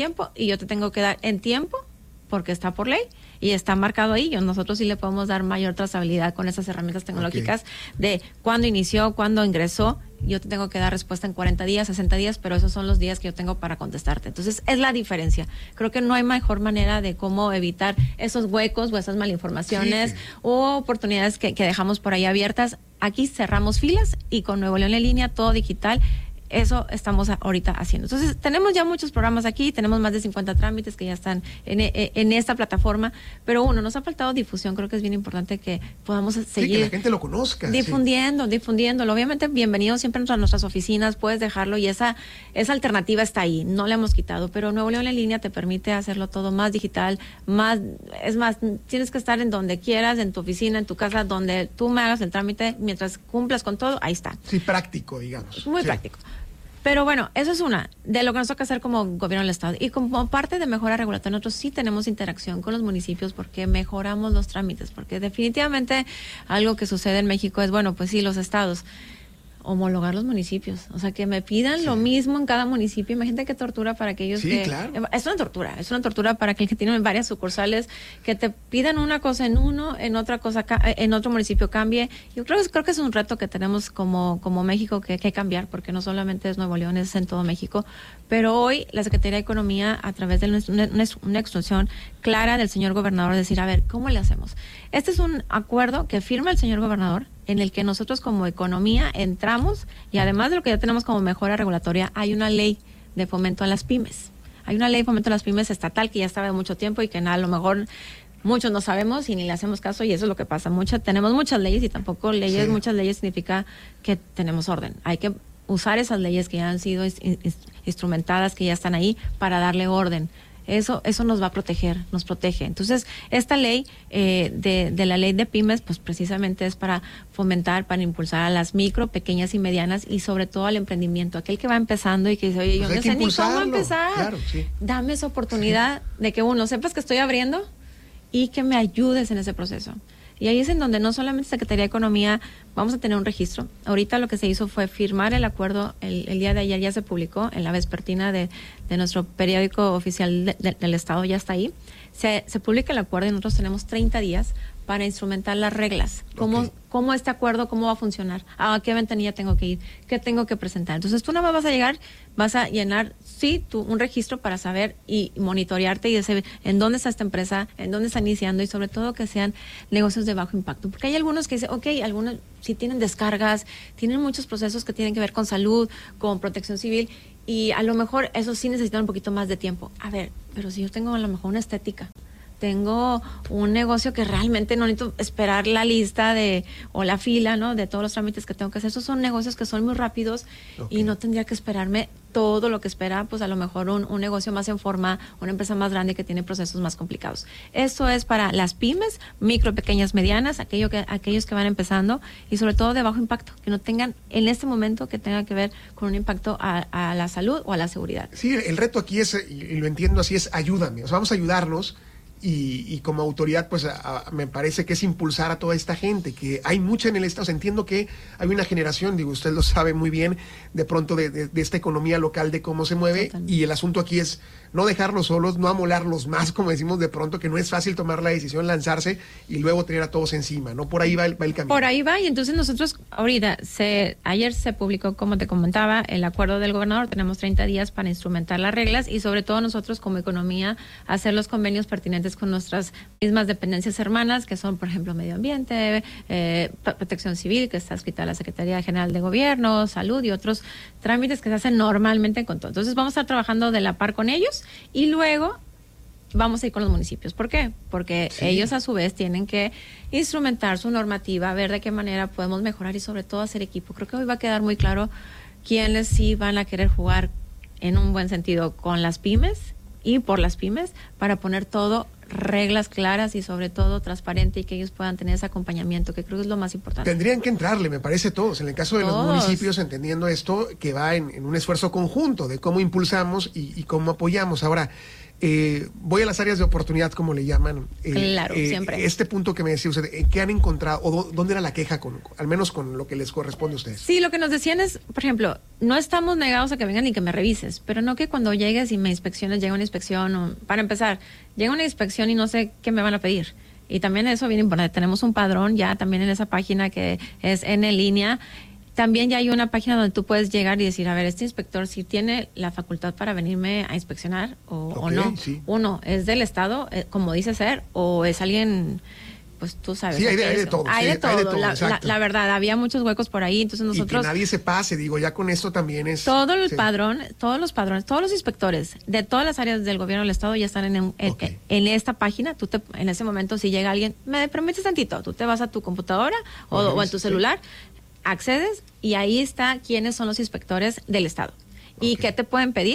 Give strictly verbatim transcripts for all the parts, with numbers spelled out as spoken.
tiempo y yo te tengo que dar en tiempo porque está por ley y está marcado ahí. Yo, nosotros sí le podemos dar mayor trazabilidad con esas herramientas tecnológicas okay. de cuándo inició, cuándo ingresó. Yo te tengo que dar respuesta en cuarenta días, sesenta días, pero esos son los días que yo tengo para contestarte. Entonces, es la diferencia. Creo que no hay mejor manera de cómo evitar esos huecos o esas malinformaciones sí. o oportunidades que, que dejamos por ahí abiertas. Aquí cerramos filas y con Nuevo León en línea, todo digital. Eso estamos ahorita haciendo. Entonces, tenemos ya muchos programas aquí, tenemos más de cincuenta trámites que ya están en, en esta plataforma, pero uno, nos ha faltado difusión, creo que es bien importante que podamos seguir. Sí, que la gente lo conozca. Difundiendo, sí. difundiéndolo. Obviamente, bienvenido siempre a nuestras oficinas, puedes dejarlo y esa, esa alternativa está ahí, no la hemos quitado, pero Nuevo León en línea te permite hacerlo todo más digital, más, es más, tienes que estar en donde quieras, en tu oficina, en tu casa, donde tú me hagas el trámite, mientras cumplas con todo, ahí está. Sí, práctico, digamos. Muy sí. práctico. Pero bueno, eso es una de lo que nos toca hacer como gobierno del Estado. Y como parte de mejora regulatoria, nosotros sí tenemos interacción con los municipios porque mejoramos los trámites. Porque definitivamente algo que sucede en México es, bueno, pues sí, los estados, homologar los municipios. O sea, que me pidan sí. lo mismo en cada municipio. Imagínate qué tortura para aquellos sí, que... claro. Es una tortura, es una tortura para aquel que tiene varias sucursales, que te pidan una cosa en uno, en otra cosa, en otro municipio cambie. Yo creo, creo que es un reto que tenemos como, como México que hay que cambiar, porque no solamente es Nuevo León, es en todo México. Pero hoy la Secretaría de Economía, a través de una, una instrucción clara del señor gobernador, decir, a ver, ¿cómo le hacemos? Este es un acuerdo que firma el señor gobernador, en el que nosotros como economía entramos y además de lo que ya tenemos como mejora regulatoria, hay una ley de fomento a las pymes. Hay una ley de fomento a las pymes estatal que ya estaba de mucho tiempo y que a lo mejor muchos no sabemos y ni le hacemos caso y eso es lo que pasa. Mucha, tenemos muchas leyes y tampoco leyes, sí. muchas leyes significa que tenemos orden. Hay que usar esas leyes que ya han sido is, is, instrumentadas, que ya están ahí para darle orden. Eso eso nos va a proteger, nos protege. Entonces, esta ley eh, de, de la ley de pymes, pues precisamente es para fomentar, para impulsar a las micro, pequeñas y medianas y sobre todo al emprendimiento. Aquel que va empezando y que dice, oye, yo pues no sé ni cómo empezar. Claro, sí. Dame esa oportunidad sí. de que uno, sepas que estoy abriendo y que me ayudes en ese proceso. Y ahí es en donde no solamente Secretaría de Economía, vamos a tener un registro. Ahorita lo que se hizo fue firmar el acuerdo, el, el día de ayer ya se publicó en la vespertina de, de nuestro periódico oficial de, de, del Estado, ya está ahí. Se, se publica el acuerdo y nosotros tenemos treinta días para instrumentar las reglas. ¿Cómo, okay. cómo este acuerdo, cómo va a funcionar? ¿A qué ventanilla tengo que ir? ¿Qué tengo que presentar? Entonces tú nada más vas a llegar, vas a llenar, sí, tú, un registro para saber y monitorearte y decir en dónde está esta empresa, en dónde está iniciando y sobre todo que sean negocios de bajo impacto. Porque hay algunos que dicen, ok, algunos sí tienen descargas, tienen muchos procesos que tienen que ver con salud, con protección civil y a lo mejor eso sí necesitan un poquito más de tiempo. A ver, pero si yo tengo a lo mejor una estética, tengo un negocio que realmente no necesito esperar la lista de o la fila, ¿no? De todos los trámites que tengo que hacer. Esos son negocios que son muy rápidos okay. y no tendría que esperarme todo lo que espera, pues a lo mejor un, un negocio más en forma, una empresa más grande que tiene procesos más complicados. Esto es para las pymes, micro, pequeñas, medianas, aquello que, aquellos que van empezando y sobre todo de bajo impacto, que no tengan en este momento que tenga que ver con un impacto a, a la salud o a la seguridad. Sí, el reto aquí es, y lo entiendo así, es ayúdame, o sea, vamos a ayudarnos. Y, y como autoridad, pues a, a, me parece que es impulsar a toda esta gente, que hay mucha en el Estado. O sea, entiendo que hay una generación, digo, usted lo sabe muy bien, de pronto de, de, de esta economía local, de cómo se mueve, totalmente. Y el asunto aquí es no dejarlos solos, no amolarlos más, como decimos de pronto, que no es fácil tomar la decisión, lanzarse y luego tener a todos encima, ¿no? Por ahí va el, va el camino. Por ahí va, y entonces nosotros ahorita, se, ayer se publicó, como te comentaba, el acuerdo del gobernador, tenemos treinta días para instrumentar las reglas y sobre todo nosotros como economía hacer los convenios pertinentes con nuestras mismas dependencias hermanas, que son, por ejemplo, medio ambiente, eh, protección civil, que está escrita en la Secretaría General de Gobierno, salud y otros trámites que se hacen normalmente con todo. Entonces vamos a estar trabajando de la par con ellos y luego vamos a ir con los municipios. ¿Por qué? Porque sí. ellos a su vez tienen que instrumentar su normativa, ver de qué manera podemos mejorar y sobre todo hacer equipo. Creo que hoy va a quedar muy claro quiénes sí van a querer jugar en un buen sentido con las pymes y por las pymes para poner todo reglas claras y sobre todo transparente y que ellos puedan tener ese acompañamiento, que creo que es lo más importante. Tendrían que entrarle, me parece, todos. En el caso de todos. Los municipios, entendiendo esto, que va en, en un esfuerzo conjunto de cómo impulsamos y, y cómo apoyamos. Ahora, Eh, voy a las áreas de oportunidad, como le llaman. Eh, claro, eh, siempre. Este punto que me decía usted, ¿qué han encontrado? ¿O do, dónde era la queja, con, al menos con lo que les corresponde a ustedes? Sí, lo que nos decían es, por ejemplo, no estamos negados a que vengan ni que me revises, pero no que cuando llegues y me inspecciones, llega una inspección, o, para empezar, llega una inspección y no sé qué me van a pedir. Y también eso viene importante. Tenemos un padrón ya también en esa página que es en línea. También ya hay una página donde tú puedes llegar y decir, a ver, este inspector si tiene la facultad para venirme a inspeccionar o, okay, o no. Sí. Uno, ¿es del Estado, eh, como dice ser, o es alguien, pues tú sabes? Sí, hay de, hay de todo. Hay, sí, de todo. hay de todo. La, la, la verdad, había muchos huecos por ahí, entonces nosotros... Y que nadie se pase, digo, ya con esto también es... Todo el sí. padrón, todos los padrones, todos los inspectores de todas las áreas del gobierno del Estado ya están en, en, Okay. en esta página. Tú te, en ese momento, si llega alguien, me permites tantito, tú te vas a tu computadora o, Okay, o en tu sí. celular, accedes y ahí está quiénes son los inspectores del Estado. Y Okay. qué te pueden pedir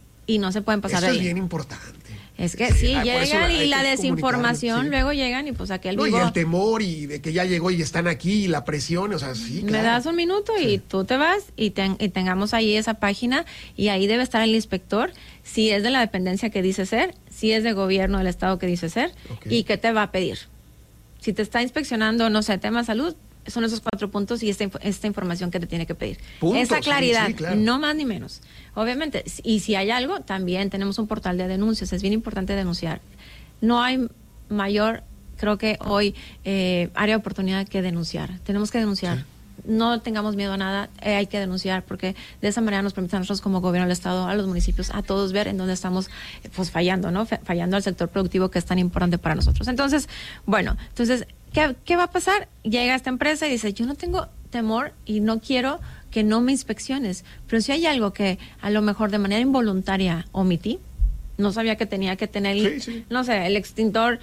y no se pueden pasar Eso de ahí. es bien importante. Es que sí, Ah, por eso llegan hay y la que desinformación, comunicarlo, sí. luego llegan y pues aquel No, y vivo... el temor y de que ya llegó y están aquí y la presión, o sea, sí, Me claro. das un minuto y Sí. tú te vas y, ten- y tengamos ahí esa página y ahí debe estar el inspector, si es de la dependencia que dice ser, si es de gobierno del Estado que dice ser, Ok. y qué te va a pedir. Si te está inspeccionando, no sé, tema salud, son esos cuatro puntos y esta, inf- esta información que te tiene que pedir. Puntos, Esa sí, claridad, sí, claro. no más ni menos. Obviamente, y si hay algo, también tenemos un portal de denuncias, es bien importante denunciar. No hay mayor, creo que hoy, eh, área de oportunidad que denunciar. Tenemos que denunciar. Sí. No tengamos miedo a nada, eh, hay que denunciar porque de esa manera nos permite a nosotros como gobierno del Estado, a los municipios, a todos ver en dónde estamos eh, pues fallando, ¿no? Fa- Fallando al sector productivo que es tan importante para nosotros. Entonces, bueno, entonces, ¿qué, qué va a pasar? Llega esta empresa y dice, yo no tengo temor y no quiero que no me inspecciones, pero si hay algo que a lo mejor de manera involuntaria omití, no sabía que tenía que tener, Sí, sí. no sé, el extintor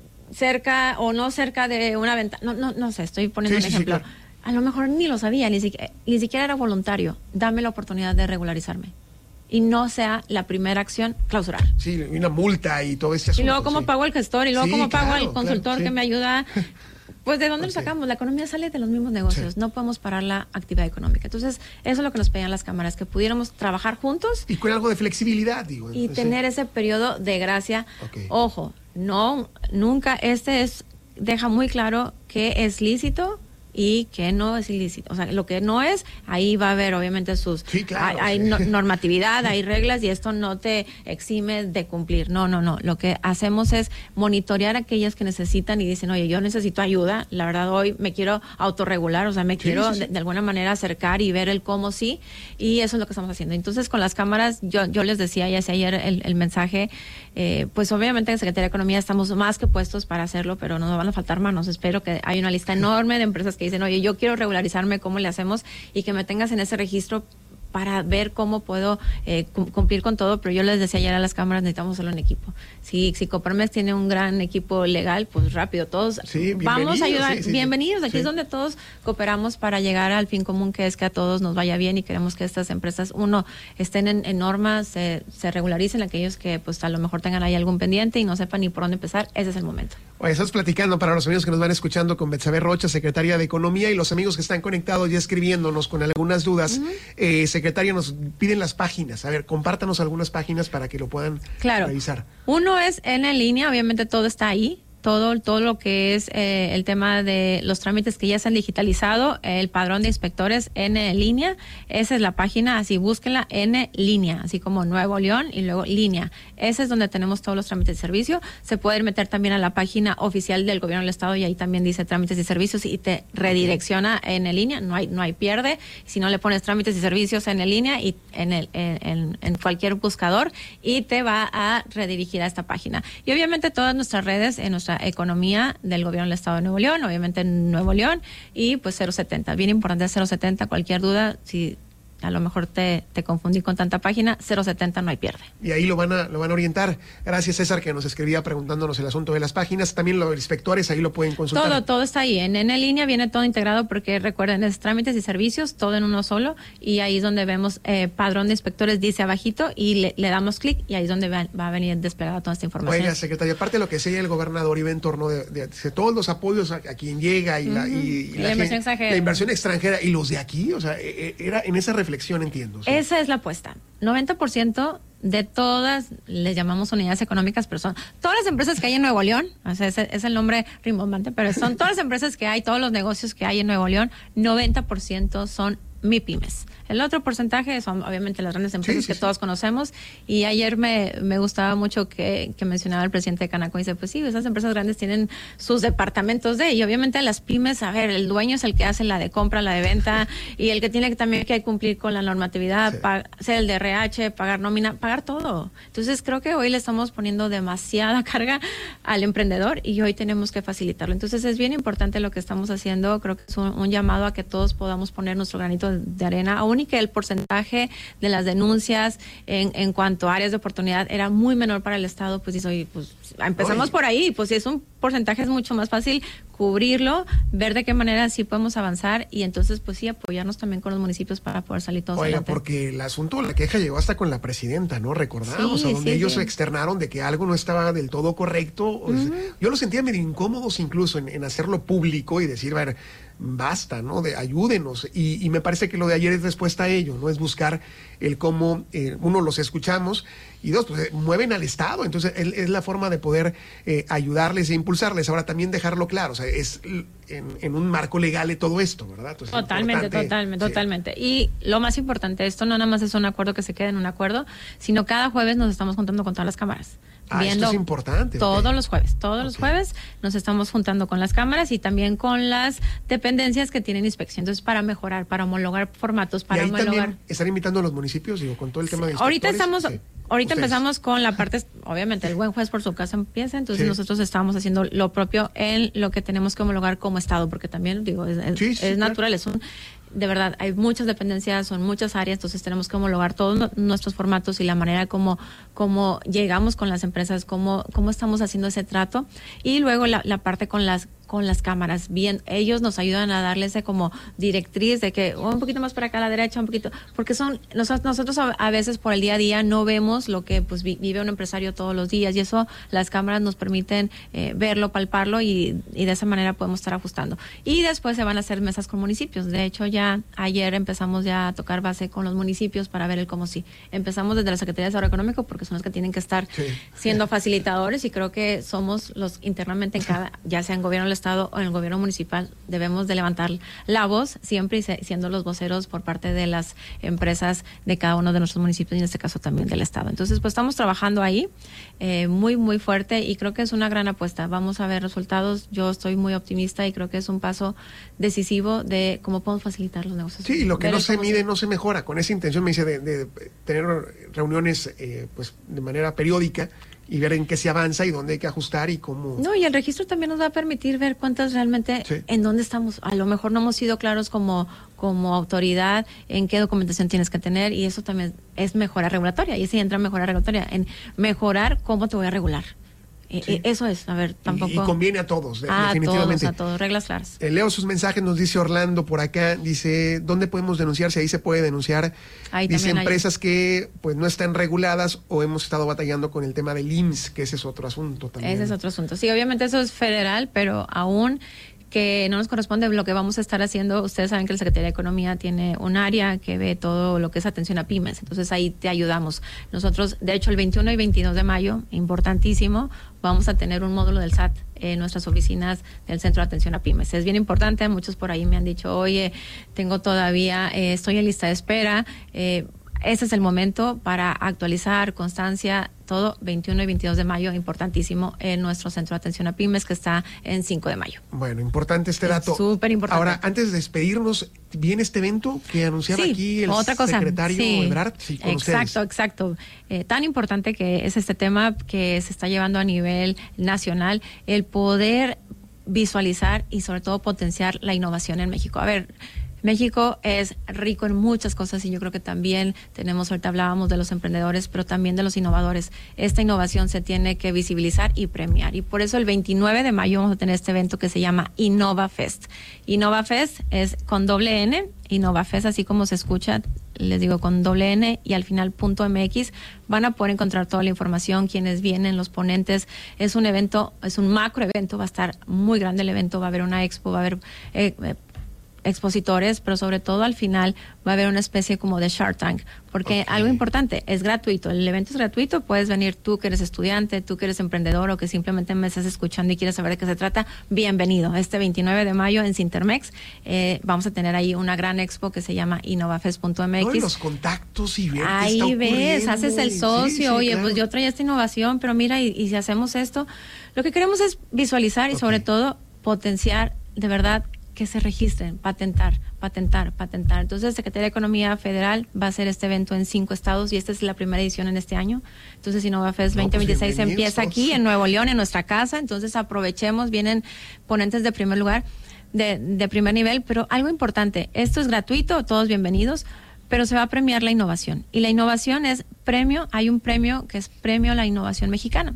cerca o no cerca de una ventana, no, no, no sé, estoy poniendo Sí, un sí, sí, ejemplo. claro. A lo mejor ni lo sabía, ni siquiera, ni siquiera era voluntario. Dame la oportunidad de regularizarme. Y no sea la primera acción clausurar. Sí, y una multa y todo este Y asunto. luego cómo sí. pago el gestor, y luego Sí, cómo pago claro, al consultor claro, sí. que me ayuda. Pues ¿de dónde lo Ok. sacamos? La economía sale de los mismos negocios. Sí. No podemos parar la actividad económica. Entonces, eso es lo que nos pedían las cámaras, que pudiéramos trabajar juntos Y con algo de flexibilidad, digo. y sí. tener ese periodo de gracia. Ok. Ojo, no, nunca, este es, deja muy claro que es lícito y que no es ilícito. O sea, lo que no es, ahí va a haber obviamente sus... Sí, claro, hay hay sí. no- normatividad, hay reglas y esto no te exime de cumplir. No, no, no. Lo que hacemos es monitorear a aquellas que necesitan y dicen, oye, yo necesito ayuda. La verdad, hoy me quiero autorregular, o sea, me Sí, quiero sí, sí. De, de alguna manera acercar y ver el cómo sí. Y eso es lo que estamos haciendo. Entonces, con las cámaras, yo, yo les decía, ya hacía ayer el, el mensaje, eh, pues obviamente en Secretaría de Economía estamos más que puestos para hacerlo, pero no nos van a faltar manos. Espero que hay una lista enorme de empresas que dicen, oye, yo quiero regularizarme, ¿cómo le hacemos? Y que me tengas en ese registro para ver cómo puedo eh, cum- cumplir con todo, pero yo les decía ayer a las cámaras, necesitamos hacerlo en equipo. Si, si Coparmex tiene un gran equipo legal, pues rápido, todos Sí, vamos a bienvenidos, ayudar, sí, sí, sí. bienvenidos, aquí Sí. es donde todos cooperamos para llegar al fin común, que es que a todos nos vaya bien y queremos que estas empresas, uno, estén en, en normas, se, se regularicen, aquellos que pues a lo mejor tengan ahí algún pendiente y no sepan ni por dónde empezar, ese es el momento. Oye, estás platicando para los amigos que nos van escuchando con Betsabe Rocha, secretaria de Economía, y los amigos que están conectados y escribiéndonos con algunas dudas. eh, secretaria, nos piden las páginas. A ver, compártanos algunas páginas para que lo puedan Claro. revisar. Uno es en línea, obviamente todo está ahí. Todo, todo lo que es eh, el tema de los trámites que ya se han digitalizado, el padrón de inspectores en línea, esa es la página, así búsquenla en línea, así como Nuevo León y luego línea. Ese es donde tenemos todos los trámites de servicio. Se pueden meter también a la página oficial del Gobierno del Estado y ahí también dice trámites y servicios y te redirecciona en línea, no hay, no hay pierde. Si no le pones trámites y servicios en línea y en, el, en, en, en cualquier buscador y te va a redirigir a esta página. Y obviamente todas nuestras redes en nuestra economía del gobierno del Estado de Nuevo León, obviamente en Nuevo León, y pues cero setenta, bien importante cero setenta, cualquier duda, si a lo mejor te, te confundí con tanta página, cero setenta no hay pierde. Y ahí lo van a lo van a orientar. Gracias, César, que nos escribía preguntándonos el asunto de las páginas. También los inspectores ahí lo pueden consultar. Todo, todo está ahí. En, en línea viene todo integrado porque recuerden, es trámites y servicios, todo en uno solo, y ahí es donde vemos eh, padrón de inspectores, dice abajito, y le, le damos clic y ahí es donde va, va a venir desplegada toda esta información. Oiga, secretaria, aparte de lo que decía el gobernador iba en torno de, de- de todos los apoyos a, a quien llega y, la, y, Y la gen- inversión extranjera. la inversión extranjera y los de aquí, o sea, e- e- era en esa reflexión, entiendo. ¿sí? Esa es la apuesta. noventa por ciento de todas, les llamamos unidades económicas, pero son todas las empresas que hay en Nuevo León, o sea, ese es el nombre rimbombante, pero son todas las empresas que hay, todos los negocios que hay en Nuevo León, noventa por ciento son MIPYMES. El otro porcentaje son obviamente las grandes empresas sí, sí, que sí. todos conocemos, y ayer me, me gustaba mucho que, que mencionaba el presidente de Canaco, y dice, pues sí, esas empresas grandes tienen sus departamentos de, y obviamente las pymes, a ver, el dueño es el que hace la de compra, la de venta, y el que tiene que también que cumplir con la normatividad, sí. pag- ser el de R H, pagar nómina, pagar todo. Entonces creo que hoy le estamos poniendo demasiada carga al emprendedor, y hoy tenemos que facilitarlo. Entonces es bien importante lo que estamos haciendo, creo que es un, un llamado a que todos podamos poner nuestro granito de arena, aún y que el porcentaje de las denuncias en, en cuanto a áreas de oportunidad era muy menor para el Estado, pues dice, oye, pues empezamos Oye. por ahí, pues si es un porcentaje es mucho más fácil cubrirlo, ver de qué manera sí podemos avanzar, y entonces pues sí apoyarnos también con los municipios para poder salir todos Oiga, adelante. porque el asunto, la queja llegó hasta con la presidenta, ¿no? Recordamos, sí, a donde sí, ellos sí. externaron de que algo no estaba del todo correcto. Uh-huh. Yo lo sentía medio incómodos incluso en, en hacerlo público y decir, a ver, basta, ¿no? De ayúdenos. Y, y me parece que lo de ayer es respuesta a ello, ¿no? Es buscar el cómo, eh, uno, los escuchamos, y dos, pues eh, mueven al Estado. Entonces, el, es la forma de poder eh, ayudarles e impulsarles. Ahora, también dejarlo claro, o sea, es en, en un marco legal de todo esto, ¿verdad? Entonces, totalmente, totalmente, sí. totalmente. Y lo más importante, esto no nada más es un acuerdo que se quede en un acuerdo, sino cada jueves nos estamos juntando con todas las cámaras. Ah, viendo esto es importante. Todos okay. los jueves, todos okay. los jueves nos estamos juntando con las cámaras y también con las dependencias que tienen inspección. Entonces, para mejorar, para homologar formatos, para ¿Y ahí homologar. También están invitando a los municipios, digo, con todo el tema de Ahorita estamos, sí. ahorita Ustedes. empezamos con la parte, obviamente, el buen juez por su casa empieza, entonces sí. nosotros estamos haciendo lo propio en lo que tenemos que homologar como Estado, porque también, digo, es, es, sí, sí, es natural, claro. es un... De verdad, hay muchas dependencias, son muchas áreas, entonces tenemos que homologar todos no, nuestros formatos y la manera como, como llegamos con las empresas, cómo, cómo estamos haciendo ese trato. Y luego la, la parte con las con las cámaras. Bien, ellos nos ayudan a darle ese como directriz de que oh, un poquito más para acá a la derecha, un poquito, porque son nosotros, nosotros a, a veces por el día a día no vemos lo que pues vi, vive un empresario todos los días, y eso las cámaras nos permiten eh, verlo, palparlo, y, y de esa manera podemos estar ajustando. Y después se van a hacer mesas con municipios. De hecho, ya ayer empezamos ya a tocar base con los municipios para ver el cómo sí. Empezamos desde la Secretaría de Desarrollo Económico, porque son los que tienen que estar sí. siendo facilitadores, y creo que somos los internamente en cada, ya sea en gobierno del Estado o en el gobierno municipal, debemos de levantar la voz siempre y se, siendo los voceros por parte de las empresas de cada uno de nuestros municipios, y en este caso también del Estado. Entonces, pues estamos trabajando ahí eh, muy, muy fuerte, y creo que es una gran apuesta. Vamos a ver resultados. Yo estoy muy optimista y creo que es un paso decisivo de cómo podemos facilitar los negocios. Sí, y lo que no se mide se... no se mejora. Con esa intención, me dice, de, de tener reuniones eh, pues de manera periódica y ver en qué se avanza y dónde hay que ajustar y cómo... No, y el registro también nos va a permitir ver cuántas realmente, sí. en dónde estamos. A lo mejor no hemos sido claros como, como autoridad en qué documentación tienes que tener, y eso también es mejora regulatoria, y sí entra mejora regulatoria, en mejorar cómo te voy a regular. Sí. Eso es, a ver, tampoco... Y, y conviene a todos, a definitivamente. A todos, a todos, reglas claras. Eh, leo sus mensajes, nos dice Orlando por acá, dice, ¿dónde podemos denunciar? Si ahí se puede denunciar. Ahí dice empresas hay... que pues no están reguladas, o hemos estado batallando con el tema del I M S S, que ese es otro asunto también. Ese es otro asunto. Sí, obviamente eso es federal, pero aún... que no nos corresponde lo que vamos a estar haciendo. Ustedes saben que la Secretaría de Economía tiene un área que ve todo lo que es atención a pymes, entonces ahí te ayudamos. Nosotros, de hecho, el veintiuno y veintidós de mayo, importantísimo, vamos a tener un módulo del S A T en nuestras oficinas del Centro de Atención a Pymes. Es bien importante, muchos por ahí me han dicho, oye, tengo todavía, eh, estoy en lista de espera, eh, ese es el momento para actualizar, constancia, todo, veintiuno y veintidós de mayo, importantísimo, en nuestro Centro de Atención a Pymes, que está en cinco de mayo. Bueno, importante este dato. Súper importante. Ahora, antes de despedirnos, ¿viene este evento que anunciaba sí, aquí el otra cosa. secretario sí, Ebrard? Sí, con exacto, ustedes. exacto. Eh, tan importante que es este tema que se está llevando a nivel nacional, el poder visualizar y sobre todo potenciar la innovación en México. A ver, México es rico en muchas cosas, y yo creo que también tenemos, ahorita hablábamos de los emprendedores, pero también de los innovadores. Esta innovación se tiene que visibilizar y premiar, y por eso el veintinueve de mayo vamos a tener este evento que se llama InnovaFest. InnovaFest es con doble N, InnovaFest así como se escucha, les digo con doble N y al final punto M X. Van a poder encontrar toda la información, quienes vienen, los ponentes. Es un evento, es un macro evento, va a estar muy grande el evento, va a haber una expo, va a haber... Eh, expositores, pero sobre todo al final va a haber una especie como de Shark Tank, porque okay. algo importante, es gratuito, el evento es gratuito, puedes venir tú que eres estudiante, tú que eres emprendedor o que simplemente me estás escuchando y quieres saber de qué se trata, bienvenido. Este veintinueve de mayo en Cintermex eh, vamos a tener ahí una gran expo que se llama innovafest punto m x. No, los contactos y ver ahí qué está ves, haces el socio, sí, sí, oye, claro. pues yo traía esta innovación, pero mira, y, y si hacemos esto, lo que queremos es visualizar y okay. sobre todo potenciar de verdad que se registren, patentar, patentar, patentar. Entonces, Secretaría de Economía Federal va a hacer este evento en cinco estados y esta es la primera edición en este año. Entonces, InnovaFest no, veinte veintiséis pues empieza aquí en Nuevo León, en nuestra casa. Entonces, aprovechemos, vienen ponentes de primer lugar, de, de primer nivel, pero algo importante, esto es gratuito, todos bienvenidos, pero se va a premiar la innovación. Y la innovación es premio, hay un premio que es Premio a la Innovación Mexicana.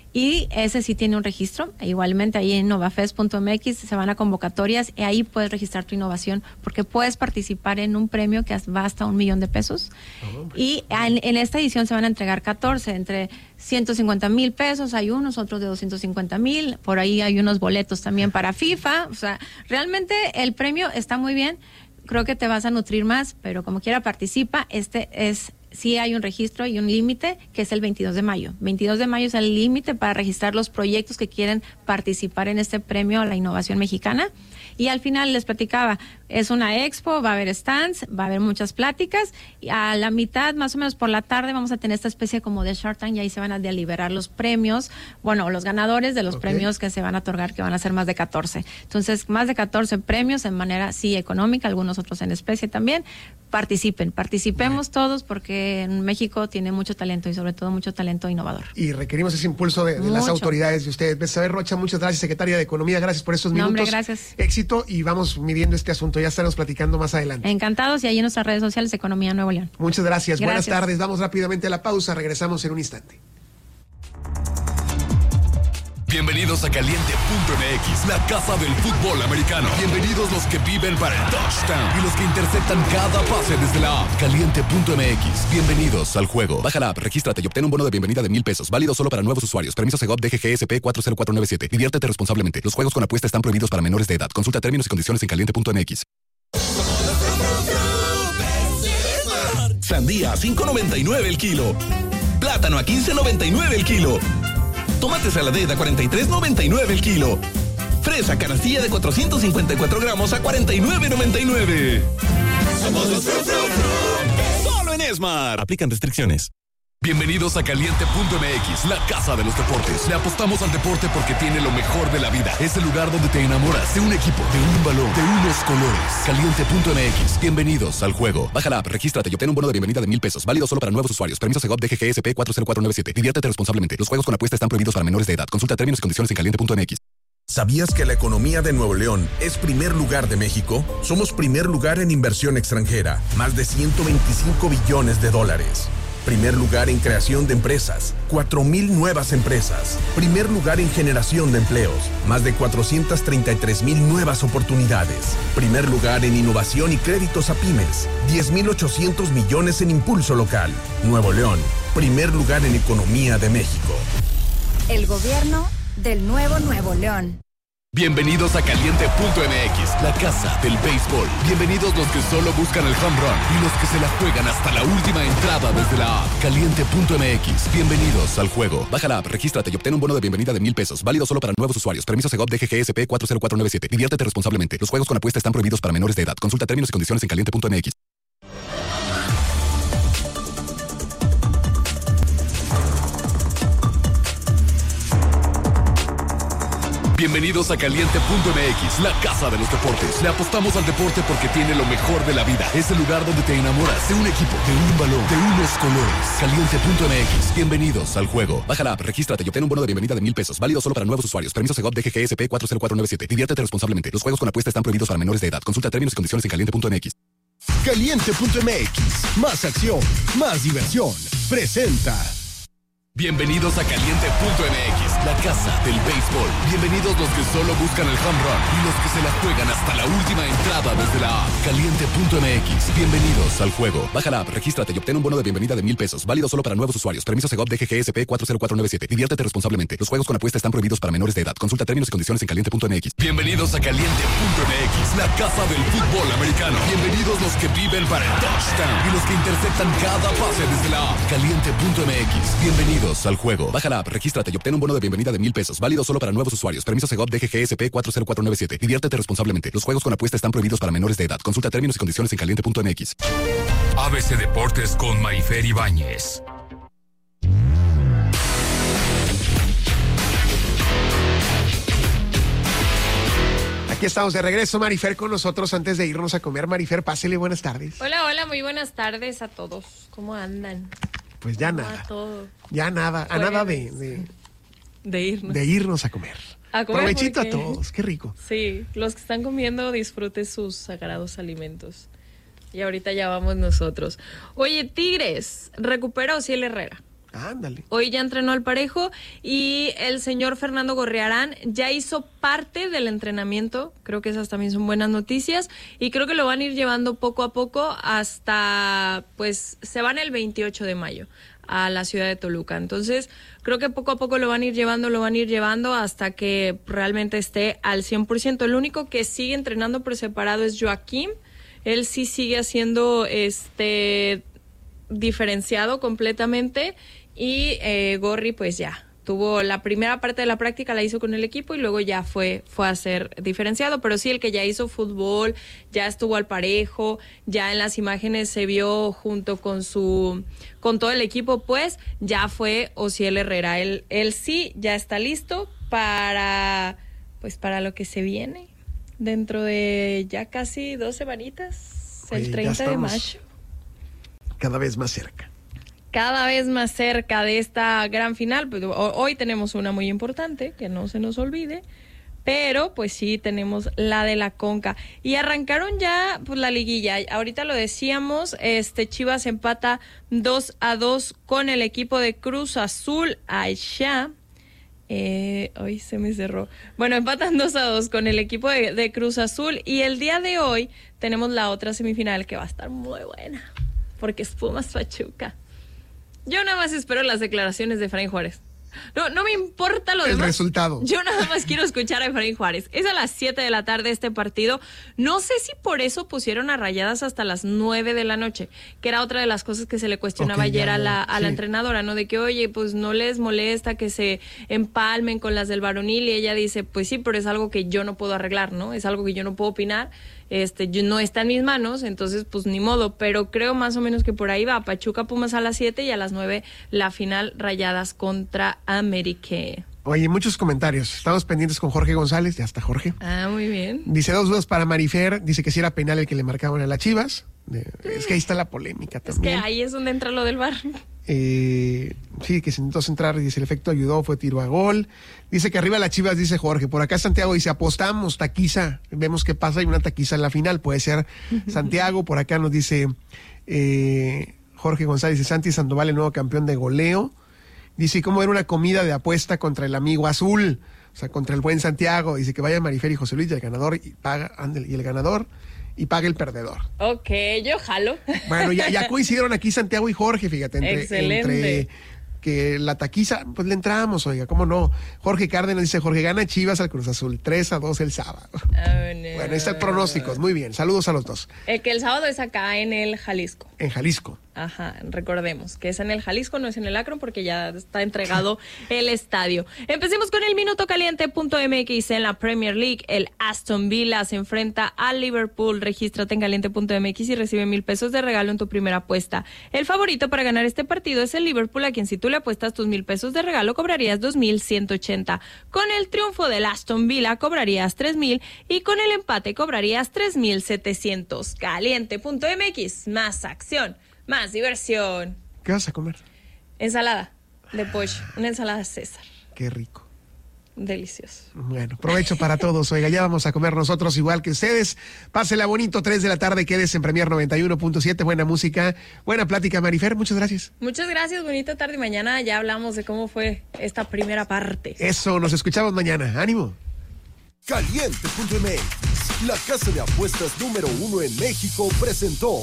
Y ese sí tiene un registro. Igualmente ahí en innovafest punto m x se van a convocatorias y ahí puedes registrar tu innovación porque puedes participar en un premio que va hasta un millón de pesos. Oh, y en, en esta edición se van a entregar catorce, entre ciento cincuenta mil pesos, hay unos, otros de doscientos cincuenta mil, por ahí hay unos boletos también para FIFA. O sea, realmente el premio está muy bien. Creo que te vas a nutrir más, pero como quiera participa. Este es... Sí hay un registro y un límite que es el veintidós de mayo. veintidós de mayo es el límite para registrar los proyectos que quieren participar en este premio a la innovación mexicana. Y al final les platicaba, es una expo, va a haber stands, va a haber muchas pláticas. Y a la mitad, más o menos por la tarde, vamos a tener esta especie como de Shark Tank y ahí se van a deliberar los premios, bueno, los ganadores de los okay. premios que se van a otorgar, que van a ser más de catorce. Entonces, más de catorce premios en manera, sí, económica, algunos otros en especie también. Participen, participemos bueno. todos porque en México tiene mucho talento y sobre todo mucho talento innovador. Y requerimos ese impulso de, de las autoridades de ustedes. Betsabe Rocha, muchas gracias, secretaria de Economía, gracias por estos minutos. No, hombre, gracias. Éxito y vamos midiendo este asunto, ya estaremos platicando más adelante. Encantados y ahí en nuestras redes sociales Economía Nuevo León. Muchas gracias. gracias, buenas tardes, vamos rápidamente a la pausa, regresamos en un instante. Bienvenidos a Caliente punto m x, la casa del fútbol americano. Bienvenidos los que viven para el touchdown y los que interceptan cada pase desde la app. Caliente punto m x, bienvenidos al juego. Baja la app, regístrate y obtén un bono de bienvenida de mil pesos, válido solo para nuevos usuarios. Permiso Segov D G G S P cuatro cero cuatro nueve siete. Diviértete responsablemente. Los juegos con apuesta están prohibidos para menores de edad. Consulta términos y condiciones en caliente punto m x. Sandía a cinco noventa y nueve el kilo. Plátano a quince noventa y nueve el kilo. Tomate saladera a cuarenta y tres noventa y nueve el kilo. Fresa canastilla de cuatrocientos cincuenta y cuatro gramos a cuarenta y nueve noventa y nueve. Somos los Fru Fru Fru. Solo en Esmar. Aplican restricciones. Bienvenidos a Caliente punto m x, la casa de los deportes. Le apostamos al deporte porque tiene lo mejor de la vida. Es el lugar donde te enamoras de un equipo, de un balón, de unos colores. Caliente punto m x, bienvenidos al juego. Baja la app, regístrate y obtén un bono de bienvenida de mil pesos, válido solo para nuevos usuarios. Permiso Segov D G G S P cuatro cero cuatro nueve siete. Diviértete responsablemente. Los juegos con apuesta están prohibidos para menores de edad. Consulta términos y condiciones en caliente punto m x. ¿Sabías que la economía de Nuevo León es primer lugar de México? Somos primer lugar en inversión extranjera, más de ciento veinticinco billones de dólares. Primer lugar en creación de empresas, cuatro mil nuevas empresas. Primer lugar en generación de empleos, más de cuatrocientas treinta y tres mil nuevas oportunidades. Primer lugar en innovación y créditos a pymes, diez mil ochocientos millones en impulso local. Nuevo León, primer lugar en economía de México. El gobierno del nuevo Nuevo León. Bienvenidos a Caliente punto m x, la casa del béisbol. Bienvenidos los que solo buscan el home run y los que se la juegan hasta la última entrada desde la app. Caliente punto m x, bienvenidos al juego. Baja la app, regístrate y obtén un bono de bienvenida de mil pesos, válido solo para nuevos usuarios. Permiso Segov D G G S P cuatro cero cuatro nueve siete. Diviértete responsablemente. Los juegos con apuesta están prohibidos para menores de edad. Consulta términos y condiciones en caliente punto m x. Bienvenidos a Caliente punto m x, la casa de los deportes. Le apostamos al deporte porque tiene lo mejor de la vida. Es el lugar donde te enamoras de un equipo, de un balón, de unos colores. Caliente punto m x, bienvenidos al juego. Baja la app, regístrate y obtén un bono de bienvenida de mil pesos, válido solo para nuevos usuarios. Permiso Segov D G G S P cuatro cero cuatro nueve siete. Diviértete responsablemente. Los juegos con apuesta están prohibidos para menores de edad. Consulta términos y condiciones en caliente punto m x. Caliente punto m x, más acción, más diversión. Presenta. Bienvenidos a Caliente punto M X, la casa del béisbol. Bienvenidos los que solo buscan el home run y los que se la juegan hasta la última entrada desde la app. Caliente punto M X. Bienvenidos al juego. Baja la app, regístrate y obtén un bono de bienvenida de mil pesos. Válido solo para nuevos usuarios. Permiso Segov D G G S P cuatro cero cuatro nueve siete. Diviértete responsablemente. Los juegos con apuesta están prohibidos para menores de edad. Consulta términos y condiciones en Caliente punto M X. Bienvenidos a Caliente punto M X, la casa del fútbol americano. Bienvenidos los que viven para el touchdown y los que interceptan cada pase desde la app. Caliente punto M X. Bienvenidos al juego. Baja la app, regístrate y obtén un bono de bienvenida de mil pesos. Válido solo para nuevos usuarios. Permiso Segov D G G S P cuatro cero cuatro nueve siete. Diviértete responsablemente. Los juegos con apuesta están prohibidos para menores de edad. Consulta términos y condiciones en Caliente punto M X. A B C Deportes con Marifer Ibáñez. Aquí estamos de regreso, Marifer, con nosotros antes de irnos a comer. Marifer, pásele, buenas tardes. Hola, hola, muy buenas tardes a todos. ¿Cómo andan? Pues ya ¿Cómo nada. va todo? Ya nada, a Jueves. nada de, de, De irnos. de irnos a comer. A comer Provechito porque- a todos, qué rico. Sí, los que están comiendo disfruten sus sagrados alimentos. Y ahorita ya vamos nosotros. Oye, Tigres, recupera a Osiel Herrera. Ándale. Hoy ya entrenó al Parejo y el señor Fernando Gorriarán ya hizo parte del entrenamiento. Creo que esas también son buenas noticias y creo que lo van a ir llevando poco a poco hasta, pues, se van el veintiocho de mayo a la ciudad de Toluca. Entonces, creo que poco a poco lo van a ir llevando, lo van a ir llevando hasta que realmente esté al cien por ciento. El único que sigue entrenando por separado es Joaquín. Él sí sigue haciendo este diferenciado completamente. Y eh, Gorri, pues ya, tuvo la primera parte de la práctica, la hizo con el equipo y luego ya fue, fue a ser diferenciado. Pero sí, el que ya hizo fútbol, ya estuvo al Parejo, ya en las imágenes se vio junto con su, con todo el equipo, pues ya fue Osiel Herrera. Él, él sí ya está listo para, pues para lo que se viene dentro de ya casi dos semanitas, Oye, el ya treinta de estamos mayo. Cada vez más cerca. Cada vez más cerca de esta gran final. Pues, hoy tenemos una muy importante, que no se nos olvide, pero pues sí tenemos la de la Conca. Y arrancaron ya pues la liguilla. Ahorita lo decíamos, este Chivas empata dos a dos con el equipo de Cruz Azul allá. Eh, hoy se me cerró. Bueno, empatan dos a dos con el equipo de, de Cruz Azul y el día de hoy tenemos la otra semifinal que va a estar muy buena, porque es Pumas Pachuca. Yo nada más espero las declaraciones de Efraín Juárez. No, no me importa lo El demás. resultado. Yo nada más quiero escuchar a Efraín Juárez. Es a las siete de la tarde este partido. No sé si por eso pusieron a Rayadas hasta las nueve de la noche, que era otra de las cosas que se le cuestionaba Ok, ayer ya, a la, a la sí. entrenadora, ¿no? De que, oye, pues no les molesta que se empalmen con las del varonil, y ella dice, pues sí, pero es algo que yo no puedo arreglar, ¿no? Es algo que yo no puedo opinar. Este, yo, no está en mis manos, entonces pues ni modo, pero creo más o menos que por ahí va. Pachuca Pumas a las siete y a las nueve la final, Rayadas contra América. Oye, muchos comentarios. Estamos pendientes con Jorge González, ya está Jorge. Ah, muy bien. Dice dos dudas para Marifer, dice que si era penal el que le marcaban a las Chivas. Eh, Es que ahí está la polémica Es que también. ahí es donde entra lo del bar. Eh, sí, que se intentó centrar, dice el efecto ayudó, fue tiro a gol. Dice que arriba las Chivas, dice Jorge. Por acá Santiago dice, apostamos, taquiza. Vemos qué pasa, hay una taquiza en la final, puede ser Santiago. Por acá nos dice eh, Jorge González, dice Santi Sandoval, el nuevo campeón de goleo. Dice, ¿cómo era una comida de apuesta contra el amigo azul? O sea, contra el buen Santiago. Dice que vaya Marifer y José Luis y el ganador y paga, ándale, y el ganador y paga el perdedor. Ok, yo jalo. Bueno, ya, ya coincidieron aquí Santiago y Jorge, fíjate, entre, Excelente. entre que la taquiza, pues le entramos, oiga, ¿cómo no? Jorge Cárdenas dice, Jorge gana Chivas al Cruz Azul, tres a dos el sábado. Oh, no. Bueno, ahí están pronósticos, muy bien, saludos a los dos. Eh, que el sábado es acá en el Jalisco. En Jalisco. Ajá, recordemos que es en el Jalisco, no es en el Akron, porque ya está entregado el estadio. Empecemos con el minuto caliente punto m x en la Premier League. El Aston Villa se enfrenta al Liverpool. Regístrate en caliente punto m x y recibe mil pesos de regalo en tu primera apuesta. El favorito para ganar este partido es el Liverpool, a quien si tú le apuestas tus mil pesos de regalo cobrarías dos mil ciento ochenta. Con el triunfo del Aston Villa cobrarías tres mil y con el empate cobrarías tres mil setecientos. caliente punto m x, más acción, más diversión. ¿Qué vas a comer? Ensalada de pollo, una ensalada César. Qué rico. Delicioso. Bueno, provecho para todos. Oiga, ya vamos a comer nosotros igual que ustedes. Pásela bonito, tres de la tarde, quédese en Premier noventa y uno punto siete. Buena música, buena plática, Marifer. Muchas gracias. Muchas gracias, bonita tarde. Mañana ya hablamos de cómo fue esta primera parte. Eso, nos escuchamos mañana. ¡Ánimo! Caliente punto m x, la casa de apuestas número uno en México, presentó.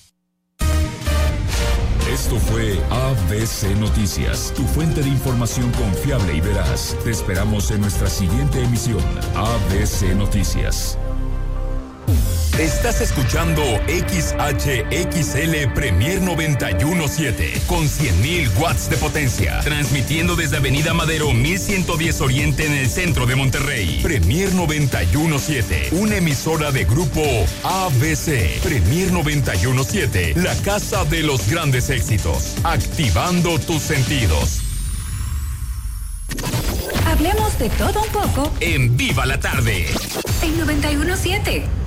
Esto fue A B C Noticias, tu fuente de información confiable y veraz. Te esperamos en nuestra siguiente emisión, A B C Noticias. Estás escuchando X H X L Premier noventa y uno punto siete con cien mil watts de potencia, transmitiendo desde Avenida Madero mil ciento diez Oriente en el centro de Monterrey. Premier noventa y uno punto siete, una emisora de grupo A B C. Premier noventa y uno punto siete, la casa de los grandes éxitos, activando tus sentidos. Hablemos de todo un poco En Viva la Tarde. en noventa y uno punto siete.